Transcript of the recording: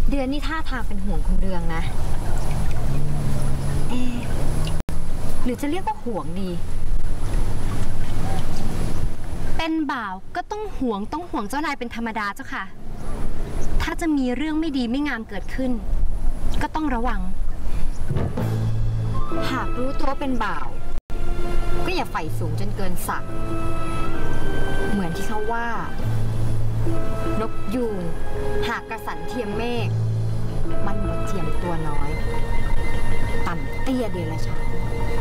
เดือนนี่ท่าทางเป็นห่วงคุณเรืองนะหรือจะเรียกว่าห่วงดีเป็นบ่าวก็ต้องห่วงเจ้านายเป็นธรรมดาเจ้าค่ะถ้าจะมีเรื่องไม่ดีไม่งามเกิดขึ้นก็ต้องระวังหากรู้ตัวเป็นบ่าวก็อย่าใฝ่สูงจนเกินศักดิ์เหมือนที่เขาว่านกยูงหากกระสันเทียมเมฆมันเหมือนเทียมตัวน้อยต่ำเตี้ยเดรัจฉาน